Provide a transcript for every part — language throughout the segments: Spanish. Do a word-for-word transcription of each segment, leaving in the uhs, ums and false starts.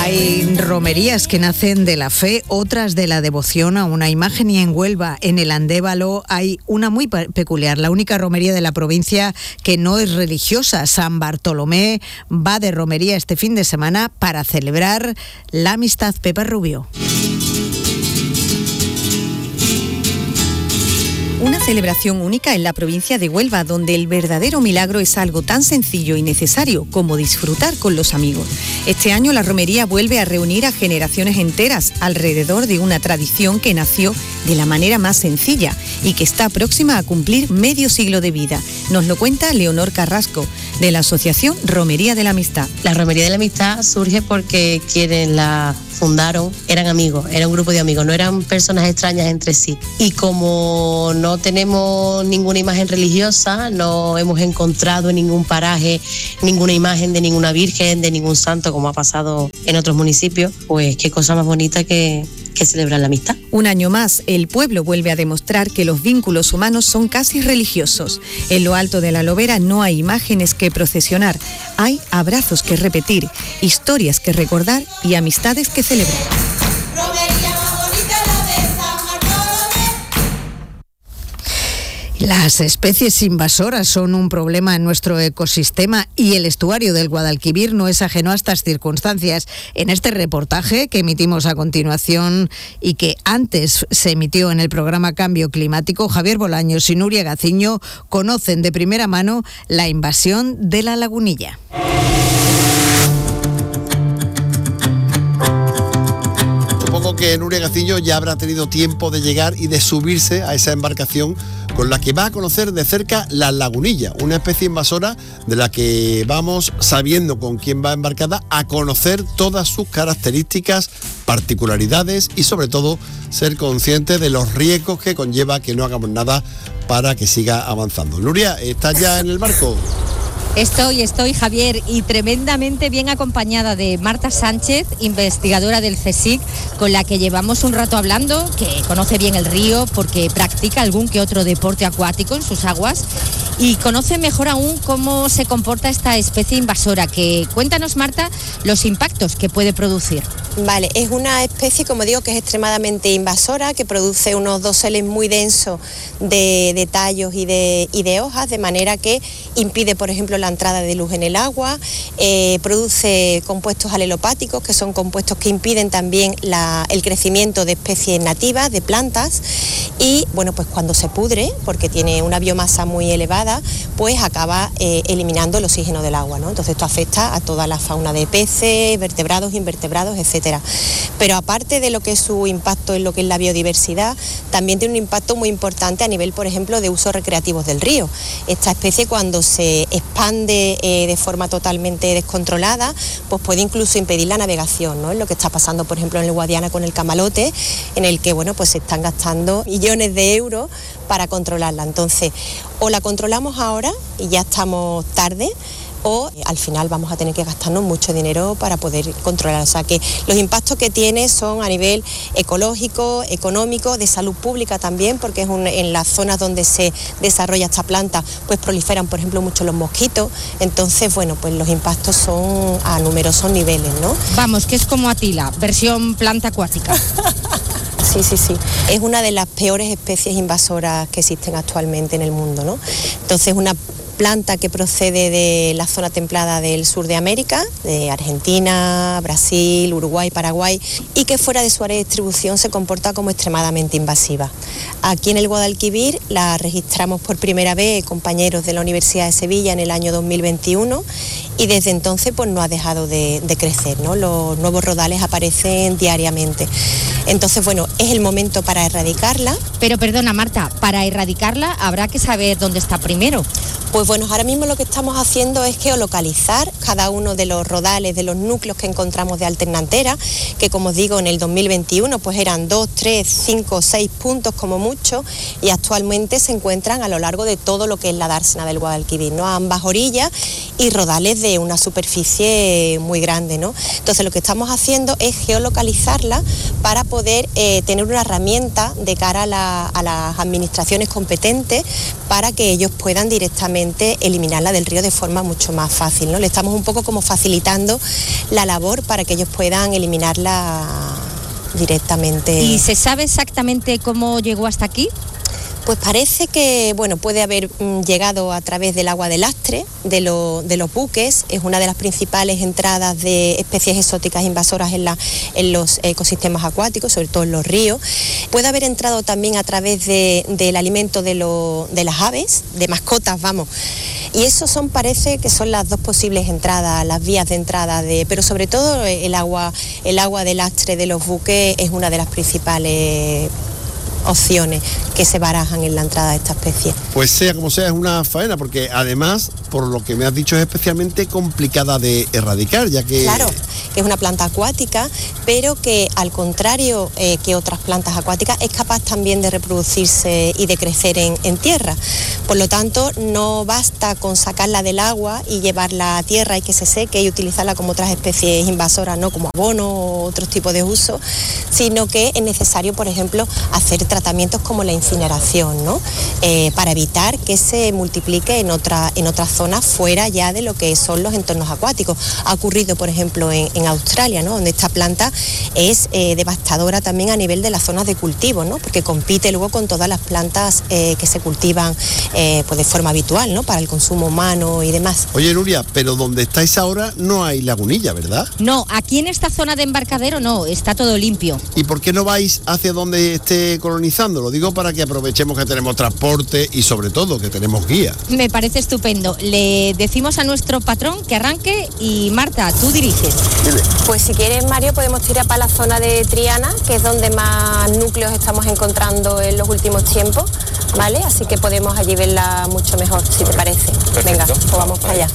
Hay romerías que nacen de la fe, otras de la devoción a una imagen, y en Huelva, en el Andévalo, hay una muy peculiar, la única romería de la provincia que no es religiosa. San Bartolomé va de romería este fin de semana para celebrar la amistad. Pepa Rubio. Una celebración única en la provincia de Huelva, donde el verdadero milagro es algo tan sencillo y necesario como disfrutar con los amigos. Este año la romería vuelve a reunir a generaciones enteras alrededor de una tradición que nació de la manera más sencilla y que está próxima a cumplir medio siglo de vida. Nos lo cuenta Leonor Carrasco, de la asociación Romería de la Amistad. La Romería de la Amistad surge porque quienes la fundaron eran amigos, era un grupo de amigos, no eran personas extrañas entre sí. Y como no tenemos ninguna imagen religiosa, no hemos encontrado en ningún paraje ninguna imagen de ninguna virgen, de ningún santo, como ha pasado en otros municipios, pues qué cosa más bonita que, que celebrar la amistad. Un año más, el pueblo vuelve a demostrar que los vínculos humanos son casi religiosos. En lo alto de la Lobera no hay imágenes que procesionar, hay abrazos que repetir, historias que recordar y amistades que celebrar. Las especies invasoras son un problema en nuestro ecosistema y el estuario del Guadalquivir no es ajeno a estas circunstancias. En este reportaje que emitimos a continuación y que antes se emitió en el programa Cambio Climático, Javier Bolaños y Nuria Gaciño conocen de primera mano la invasión de la lagunilla. Supongo que Nuria Gaciño ya habrá tenido tiempo de llegar y de subirse a esa embarcación con la que va a conocer de cerca la lagunilla, una especie invasora de la que vamos, sabiendo con quién va embarcada, a conocer todas sus características, particularidades y sobre todo ser conscientes de los riesgos que conlleva que no hagamos nada para que siga avanzando. Nuria, ¿estás ya en el barco? Estoy, estoy, Javier, y tremendamente bien acompañada de Marta Sánchez, investigadora del CSIC, con la que llevamos un rato hablando, que conoce bien el río porque practica algún que otro deporte acuático en sus aguas y conoce mejor aún cómo se comporta esta especie invasora. Que cuéntanos, Marta, los impactos que puede producir. Vale, es una especie, como digo, que es extremadamente invasora, que produce unos doseles muy densos de, de tallos y de, y de hojas, de manera que impide, por ejemplo, la entrada de luz en el agua, eh, produce compuestos alelopáticos, que son compuestos que impiden también la, el crecimiento de especies nativas, de plantas, y bueno, pues cuando se pudre, porque tiene una biomasa muy elevada, pues acaba eh, eliminando el oxígeno del agua, ¿no? Entonces esto afecta a toda la fauna de peces, vertebrados, invertebrados, etcétera. Pero aparte de lo que es su impacto en lo que es la biodiversidad, también tiene un impacto muy importante a nivel, por ejemplo, de usos recreativos del río. Esta especie, cuando se expande eh, de forma totalmente descontrolada, pues puede incluso impedir la navegación, ¿no? Es lo que está pasando, por ejemplo, en el Guadiana con el camalote, en el que, bueno, pues se están gastando millones de euros para controlarla. Entonces, o la controlamos ahora y ya estamos tarde, o al final vamos a tener que gastarnos mucho dinero para poder controlar. O sea que los impactos que tiene son a nivel ecológico, económico, de salud pública también, porque es un, en las zonas donde se desarrolla esta planta, pues proliferan, por ejemplo, mucho los mosquitos. Entonces, bueno, pues los impactos son a numerosos niveles, ¿no? Vamos, que es como Atila, versión planta acuática. Sí, sí, sí. Es una de las peores especies invasoras que existen actualmente en el mundo, ¿no? Entonces, una planta que procede de la zona templada del sur de América, de Argentina, Brasil, Uruguay, Paraguay, y que fuera de su área de distribución se comporta como extremadamente invasiva. Aquí en el Guadalquivir la registramos por primera vez compañeros de la Universidad de Sevilla en el año dos mil veintiuno y desde entonces pues no ha dejado de, de crecer, ¿no? Los nuevos rodales aparecen diariamente. Entonces, bueno, es el momento para erradicarla. Pero perdona, Marta, para erradicarla habrá que saber dónde está primero. Pues bueno, ahora mismo lo que estamos haciendo es geolocalizar cada uno de los rodales, de los núcleos que encontramos de alternantera, que como os digo, en el dos mil veintiuno pues eran dos, tres, cinco, seis puntos como mucho, y actualmente se encuentran a lo largo de todo lo que es la dársena del Guadalquivir, ¿no? A ambas orillas, y rodales de una superficie muy grande, ¿no? Entonces lo que estamos haciendo es geolocalizarla para poder eh, tener una herramienta de cara a, la, a las administraciones competentes para que ellos puedan directamente eliminarla del río de forma mucho más fácil, ¿no? Le estamos un poco como facilitando la labor para que ellos puedan eliminarla directamente. ¿Y se sabe exactamente cómo llegó hasta aquí? Pues parece que, bueno, puede haber mm, llegado a través del agua de lastre, de, lo, de los buques. Es una de las principales entradas de especies exóticas invasoras en, la, en los ecosistemas acuáticos, sobre todo en los ríos. Puede haber entrado también a través de, del alimento de, lo, de las aves, de mascotas, vamos. Y eso son, parece que son las dos posibles entradas, las vías de entrada, de, pero sobre todo el agua, el agua de lastre de los buques es una de las principales opciones que se barajan en la entrada de esta especie. Pues sea como sea, es una faena, porque además, por lo que me has dicho, es especialmente complicada de erradicar, ya que... Claro, que es una planta acuática, pero que al contrario eh, que otras plantas acuáticas, es capaz también de reproducirse y de crecer en, en tierra. Por lo tanto, no basta con sacarla del agua y llevarla a tierra y que se seque y utilizarla como otras especies invasoras, ¿no? Como abono o otros tipos de uso, sino que es necesario, por ejemplo, hacer tratamientos como la incineración, ¿no? Eh, para evitar que se multiplique en, otra, en otras zonas fuera ya de lo que son los entornos acuáticos. Ha ocurrido, por ejemplo, en, en Australia, ¿no? Donde esta planta es eh, devastadora también a nivel de las zonas de cultivo, ¿no? Porque compite luego con todas las plantas eh, que se cultivan eh, pues de forma habitual, ¿no? Para el consumo humano y demás. Oye, Nuria, pero donde estáis ahora no hay lagunilla, ¿verdad? No, aquí en esta zona de embarcadero no, está todo limpio. ¿Y por qué no vais hacia donde esté colonizando? Lo digo para que aprovechemos que tenemos transporte y sobre todo que tenemos guía. Me parece estupendo. Le decimos a nuestro patrón que arranque y Marta, tú diriges. Pues si quieres, Mario, podemos tirar para la zona de Triana, que es donde más núcleos estamos encontrando en los últimos tiempos, ¿vale? Así que podemos allí verla mucho mejor, si te parece. Perfecto. Venga, pues vamos para allá.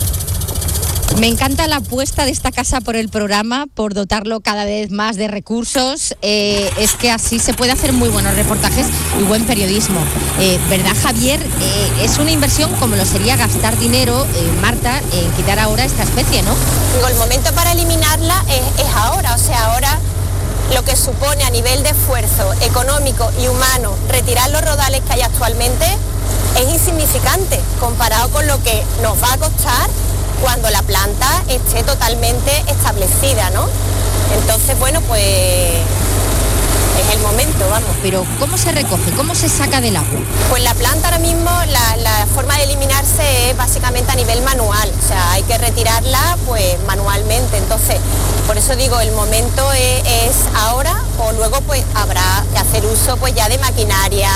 Me encanta la apuesta de esta casa por el programa, por dotarlo cada vez más de recursos. Eh, es que así se puede hacer muy buenos reportajes y buen periodismo. Eh, ¿Verdad, Javier? Eh, es una inversión como lo sería gastar dinero, eh, Marta, en quitar ahora esta especie, ¿no? Digo, el momento para eliminarla es, es ahora, o sea, ahora lo que supone a nivel de esfuerzo económico y humano retirar los rodales que hay actualmente es insignificante comparado con lo que nos va a costar cuando la planta esté totalmente establecida, ¿no? Entonces, bueno, pues es el momento, vamos. Pero ¿cómo se recoge? ¿Cómo se saca del agua? Pues la planta ahora mismo, la, la forma de eliminarse es básicamente a nivel manual, o sea, hay que retirarla pues manualmente. Entonces, por eso digo, el momento es, es ahora, o luego pues habrá que hacer uso pues ya de maquinaria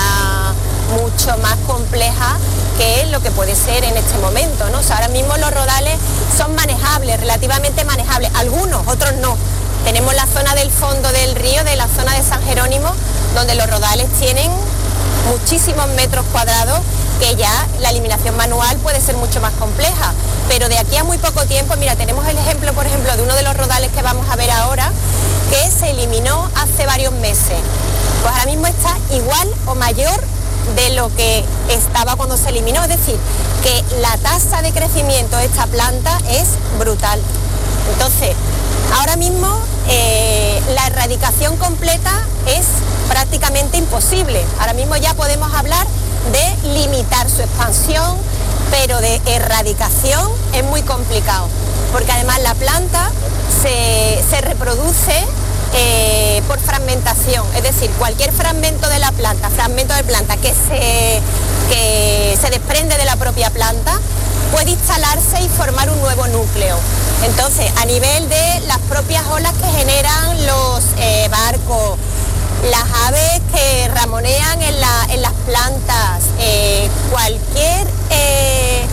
mucho más compleja que lo que puede ser en este momento, ¿no? O sea, ahora mismo los rodales son manejables, relativamente manejables, algunos, otros no. Tenemos la zona del fondo del río, de la zona de San Jerónimo, donde los rodales tienen muchísimos metros cuadrados, que ya la eliminación manual puede ser mucho más compleja. Pero de aquí a muy poco tiempo, mira, tenemos el ejemplo, por ejemplo, de uno de los rodales que vamos a ver ahora, que se eliminó hace varios meses. Pues ahora mismo está igual o mayor de lo que estaba cuando se eliminó, es decir, que la tasa de crecimiento de esta planta es brutal. Entonces, ahora mismo eh, la erradicación completa es prácticamente imposible. Ahora mismo ya podemos hablar de limitar su expansión, pero de erradicación es muy complicado, porque además la planta se, se reproduce Eh, por fragmentación, es decir, cualquier fragmento de la planta, fragmento de planta que se, que se desprende de la propia planta, puede instalarse y formar un nuevo núcleo. Entonces, a nivel de las propias olas que generan los eh, barcos, las aves que ramonean en, la, en las plantas, eh, cualquier eh,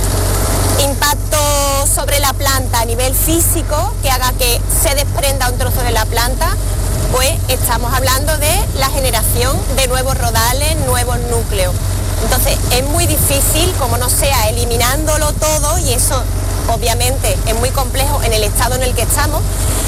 impacto sobre la planta a nivel físico que haga que se desprenda un trozo de la planta, pues estamos hablando de la generación de nuevos rodales, nuevos núcleos. Entonces es muy difícil, como no sea eliminándolo todo, y eso obviamente es muy complejo en el estado en el que estamos,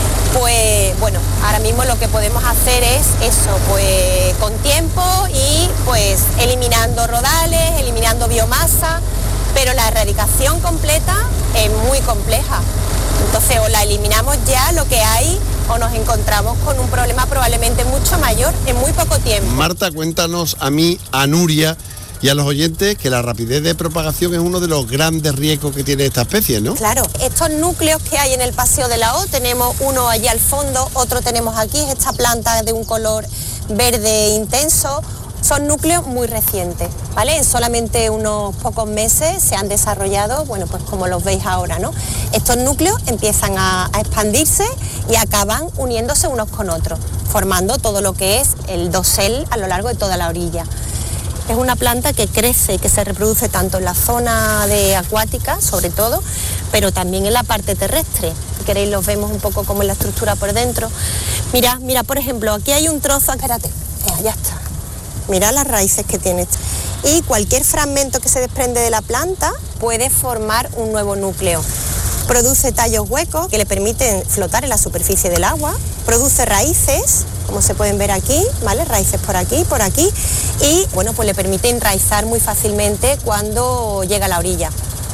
pues bueno, ahora mismo lo que podemos hacer es eso, pues con tiempo y pues eliminando rodales, eliminando biomasa, pero la erradicación completa es muy compleja. Entonces o la eliminamos ya lo que hay o nos encontramos con un problema probablemente mucho mayor en muy poco tiempo. Marta, cuéntanos a mí, a Nuria y a los oyentes que la rapidez de propagación es uno de los grandes riesgos que tiene esta especie, ¿no? Claro, estos núcleos que hay en el Paseo de la O, tenemos uno allí al fondo, otro tenemos aquí, es esta planta de un color verde intenso. Son núcleos muy recientes, ¿vale? En solamente unos pocos meses se han desarrollado, bueno, pues como los veis ahora, ¿no? Estos núcleos empiezan a, a expandirse y acaban uniéndose unos con otros, formando todo lo que es el dosel a lo largo de toda la orilla. Es una planta que crece y que se reproduce tanto en la zona de acuática, sobre todo, pero también en la parte terrestre. Si queréis los vemos un poco como en la estructura por dentro. Mira, mira, por ejemplo, aquí hay un trozo, espérate, ya, ya está. Mira las raíces que tiene. Y cualquier fragmento que se desprende de la planta puede formar un nuevo núcleo. Produce tallos huecos que le permiten flotar en la superficie del agua. Produce raíces, como se pueden ver aquí, ¿vale? Raíces por aquí, por aquí. Y, bueno, pues le permite enraizar muy fácilmente cuando llega a la orilla.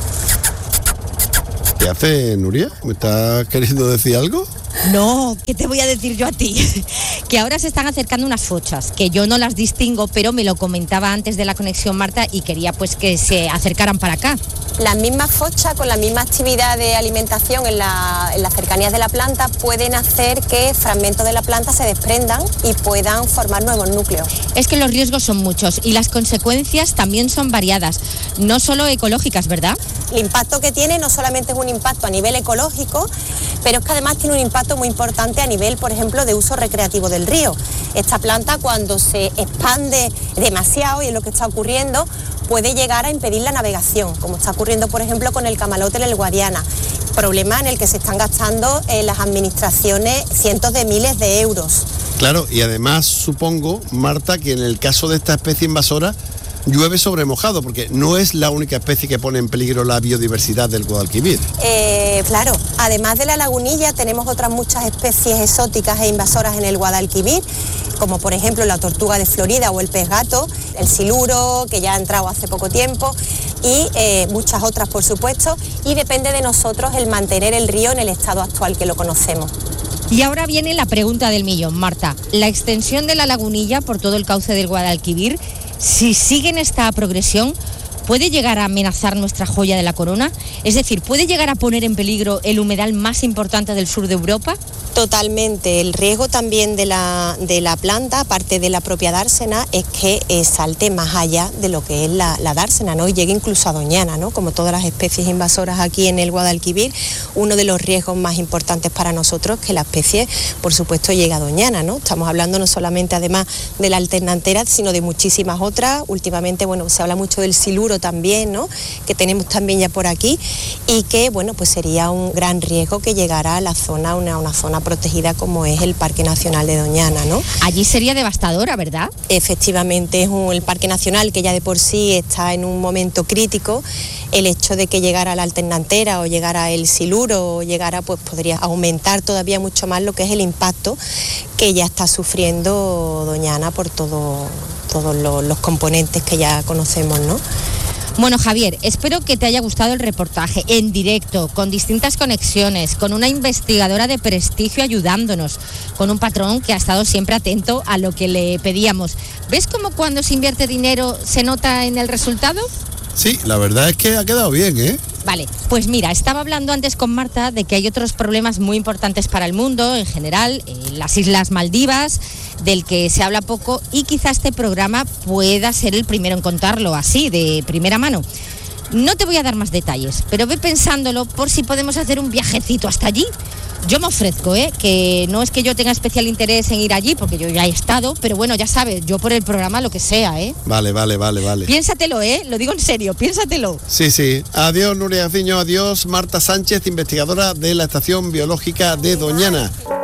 ¿Qué hace, Nuria? ¿Me estás queriendo decir algo? No, ¿qué te voy a decir yo a ti? Que ahora se están acercando unas fochas, que yo no las distingo, pero me lo comentaba antes de la conexión Marta y quería pues que se acercaran para acá. Las mismas fochas, con la misma actividad de alimentación en, la, en las cercanías de la planta, pueden hacer que fragmentos de la planta se desprendan y puedan formar nuevos núcleos. Es que los riesgos son muchos y las consecuencias también son variadas, no solo ecológicas, ¿verdad? El impacto que tiene no solamente es un impacto a nivel ecológico, pero es que además tiene un impacto muy importante a nivel, por ejemplo, de uso recreativo del río. Esta planta, cuando se expande demasiado, y es lo que está ocurriendo, puede llegar a impedir la navegación, como está ocurriendo, por ejemplo, con el camalote en el Guadiana. Problema en el que se están gastando en las administraciones cientos de miles de euros. Claro, y además supongo, Marta, que en el caso de esta especie invasora llueve sobre mojado, porque no es la única especie que pone en peligro la biodiversidad del Guadalquivir. Eh, claro, además de la lagunilla tenemos otras muchas especies exóticas e invasoras en el Guadalquivir, como por ejemplo la tortuga de Florida o el pez gato, el siluro, que ya ha entrado hace poco tiempo, y eh, muchas otras, por supuesto, y depende de nosotros el mantener el río en el estado actual que lo conocemos. Y ahora viene la pregunta del millón, Marta. La extensión de la lagunilla por todo el cauce del Guadalquivir, si sigue en esta progresión, ¿puede llegar a amenazar nuestra joya de la corona? Es decir, ¿puede llegar a poner en peligro el humedal más importante del sur de Europa? Totalmente. El riesgo también de la, de la planta, aparte de la propia dársena, es que eh, salte más allá de lo que es la, la dársena, ¿no? Y llegue incluso a Doñana, ¿no? Como todas las especies invasoras aquí en el Guadalquivir, uno de los riesgos más importantes para nosotros es que la especie, por supuesto, llegue a Doñana, ¿no? Estamos hablando no solamente, además, de la alternantera, sino de muchísimas otras. Últimamente, bueno, se habla mucho del siluro también, ¿no? Que tenemos también ya por aquí y que, bueno, pues sería un gran riesgo que llegara a la zona, una, una zona protegida como es el Parque Nacional de Doñana, ¿no? Allí sería devastadora, ¿verdad? Efectivamente, es un, el Parque Nacional que ya de por sí está en un momento crítico. El hecho de que llegara la alternantera o llegara el siluro o llegara, pues podría aumentar todavía mucho más lo que es el impacto que ya está sufriendo Doñana por todo, todos los, los componentes que ya conocemos, ¿no? Bueno, Javier, espero que te haya gustado el reportaje en directo, con distintas conexiones, con una investigadora de prestigio ayudándonos, con un patrón que ha estado siempre atento a lo que le pedíamos. ¿Ves cómo cuando se invierte dinero se nota en el resultado? Sí, la verdad es que ha quedado bien, ¿eh? Vale, pues mira, estaba hablando antes con Marta de que hay otros problemas muy importantes para el mundo en general, eh, las Islas Maldivas, del que se habla poco y quizá este programa pueda ser el primero en contarlo así, de primera mano. No te voy a dar más detalles, pero ve pensándolo por si podemos hacer un viajecito hasta allí. Yo me ofrezco, ¿eh? Que no es que yo tenga especial interés en ir allí, porque yo ya he estado, pero bueno, ya sabes, yo por el programa lo que sea, ¿eh? Vale, vale, vale, vale. Piénsatelo, ¿eh? Lo digo en serio, piénsatelo. Sí, sí. Adiós, Nuria Gaciño, adiós, Marta Sánchez, investigadora de la Estación Biológica de Doñana.